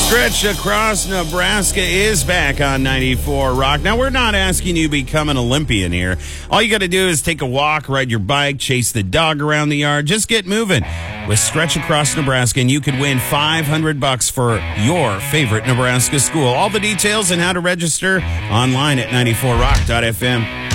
Stretch Across Nebraska is back on 94 Rock. Now, we're not asking you to become an Olympian here. All you got to do is take a walk, ride your bike, chase the dog around the yard. Just get moving with Stretch Across Nebraska, and you could win $500 for your favorite Nebraska school. All the details and how to register online at 94rock.fm.